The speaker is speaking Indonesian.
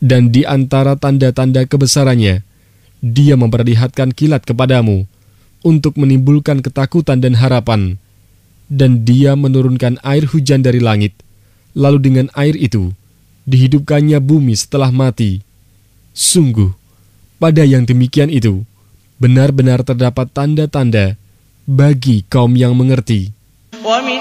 Dan di antara tanda-tanda kebesarannya, Dia memperlihatkan kilat kepadamu untuk menimbulkan ketakutan dan harapan. Dan Dia menurunkan air hujan dari langit, lalu dengan air itu dihidupkannya bumi setelah mati. Sungguh, pada yang demikian itu benar-benar terdapat tanda-tanda bagi kaum yang mengerti.